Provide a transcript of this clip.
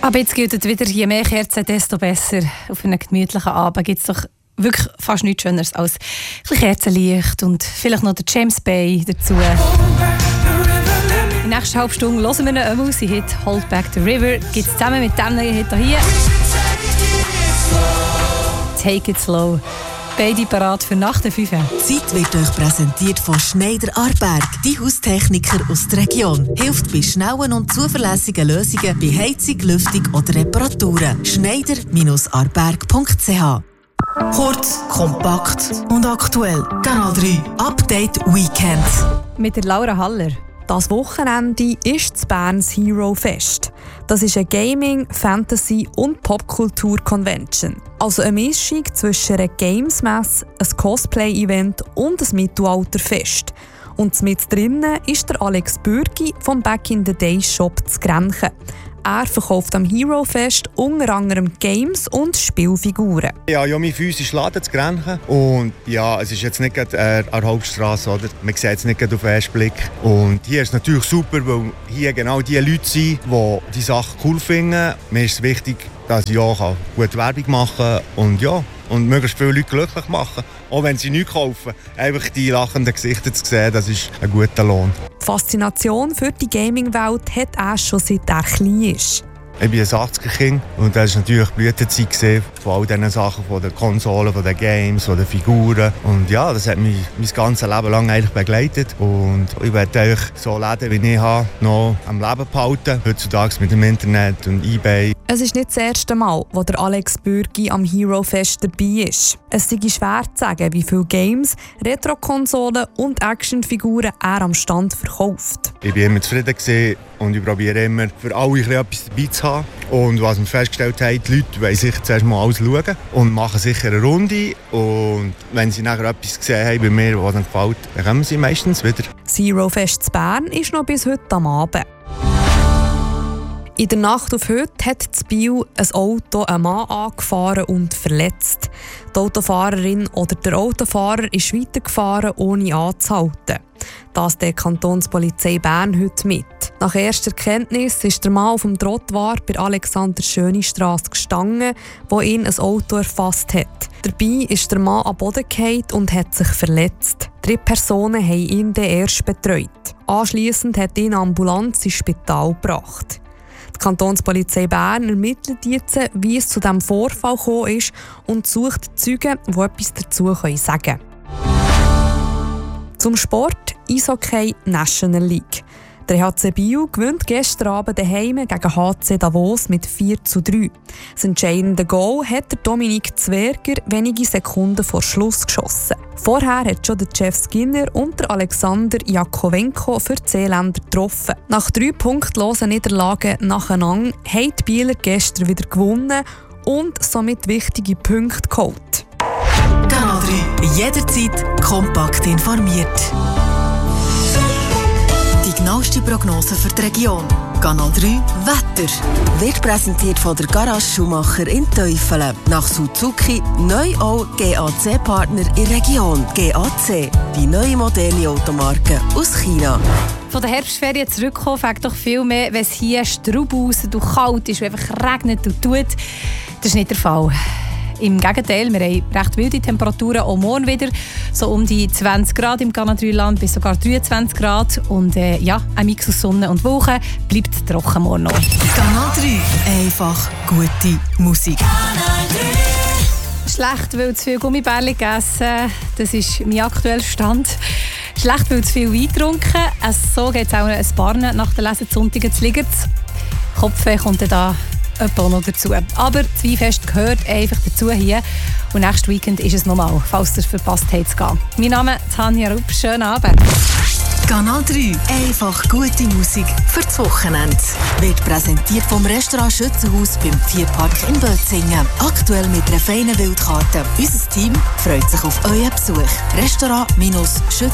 Aber jetzt gilt wieder, je mehr Kerzen, desto besser. Auf einem gemütlichen Abend gibt es doch wirklich fast nichts Schöneres als ein bisschen Kerzenlicht und vielleicht noch der James Bay dazu. In der nächsten halben Stunde hören wir einen Musik-Hit, «Hold Back the River». Gibt es zusammen mit dem neuen Hit hier. «Take it slow». Beide parat für nach der 5. Zeit wird euch präsentiert von Schneider Aarberg, die Haustechniker aus der Region. Hilft bei schnellen und zuverlässigen Lösungen bei Heizung, Lüftung oder Reparaturen. Schneider-aarberg.ch. Kurz, kompakt und aktuell. Kanal 3 Update Weekend. Mit der Laura Haller. Das Wochenende ist das Berns Hero Fest. Das ist eine Gaming-, Fantasy- und Popkultur-Convention. Also eine Mischung zwischen einer Games-Messe, einem Cosplay-Event und einem Mittelalterfest. Und mit drinnen ist der Alex Bürgi vom Back in the Day Shop zu Grenchen. Er verkauft am Hero Fest unter anderem Games und Spielfiguren. Ja, mein physischer Laden zu Grenchen. Und ja, es ist jetzt nicht gerade an der Hauptstrasse, oder? Man sieht es nicht gerade auf den ersten Blick. Und hier ist es natürlich super, weil hier genau die Leute sind, die die Sache cool finden. Mir ist es wichtig, dass ich auch gute Werbung machen kann und möglichst viele Leute glücklich machen. Auch wenn sie nichts kaufen. Einfach die lachenden Gesichter zu sehen, das ist ein guter Lohn. Die Faszination für die Gaming-Welt hat er schon seit er klein ist. Ich bin ein 80er-Kind und das war natürlich die Blütezeit von all diesen Sachen, von den Konsolen, von den Games, von den Figuren. Und ja, das hat mich mein ganzes Leben lang eigentlich begleitet. Und ich werde eigentlich so Läden, wie ich habe, noch am Leben behalten. Heutzutage mit dem Internet und eBay. Es ist nicht das erste Mal, wo der Alex Bürgi am Hero Fest dabei ist. Es sei schwer zu sagen, wie viele Games, Retro-Konsolen und Actionfiguren er am Stand verkauft. Ich war immer zufrieden und ich probiere immer für alle etwas dabei zu haben. Und was wir festgestellt haben, die Leute wollen sich zuerst mal alles schauen und machen sicher eine Runde. Und wenn sie nachher etwas gesehen haben bei mir, was ihnen gefällt, dann kommen sie meistens wieder. Das Hero Fest in Bern ist noch bis heute am Abend. In der Nacht auf heute hat in Biel ein Auto einen Mann angefahren und verletzt. Die Autofahrerin oder der Autofahrer ist weitergefahren, ohne anzuhalten. Das teilt die Kantonspolizei Bern heute mit. Nach erster Kenntnis ist der Mann auf dem Trottoir bei Alexander-Schöni-Strasse gestanden, wo ihn ein Auto erfasst hat. Dabei ist der Mann am Boden gefallen und hat sich verletzt. 3 Personen haben ihn dann erst betreut. Anschliessend hat ihn eine Ambulanz ins Spital gebracht. Die Kantonspolizei Bern ermittelt jetzt, wie es zu diesem Vorfall gekommen ist und sucht Zeugen, die etwas dazu sagen können. Zum Sport: Eishockey National League. Der HC Biel gewinnt gestern Abend daheim gegen HC Davos mit 4:3. Das entscheidende Goal hat der Dominik Zwerger wenige Sekunden vor Schluss geschossen. Vorher hat schon der Jeff Skinner und der Alexander Jakovenko für die Seeländer getroffen. Nach 3 punktlosen Niederlagen nacheinander haben die Bieler gestern wieder gewonnen und somit wichtige Punkte geholt. Kanal 3, jederzeit kompakt informiert. Die genaueste Prognose für die Region. Kanal 3 Wetter wird präsentiert von der Garage Schumacher in Teufelen. Nach Suzuki neu auch GAC-Partner in der Region. GAC, die neue moderne Automarke aus China. Von der Herbstferien zurückkommen fängt doch viel mehr, wenn es hier straubausend und kalt ist, und einfach regnet und tut. Das ist nicht der Fall. Im Gegenteil, wir haben recht wilde Temperaturen, auch morgen wieder. So um die 20 Grad im Kanal 3-Land bis sogar 23 Grad. Und ein Mix aus Sonne und Wolken bleibt trocken morgen noch. Kanal 3, einfach gute Musik. Schlecht, weil zu viel Gummibärli gegessen. Das ist mein aktueller Stand. Schlecht, weil zu viel Wein getrunken. So geht es auch ein paar nach der Lesezonntag zu liegen. Kopfweh kommt dann da etwa noch dazu. Aber das Weinfest gehört einfach dazu hier. Und nächstes Weekend ist es normal, falls ihr es verpasst habt zu gehen. Mein Name ist Tanja Rupp. Schönen Abend. Kanal 3, einfach gute Musik für das Wochenende. Wird präsentiert vom Restaurant Schützenhaus beim Tierpark in Bötzingen. Aktuell mit einer feinen Wildkarte. Unser Team freut sich auf euren Besuch. Restaurant-schützenhaus.ch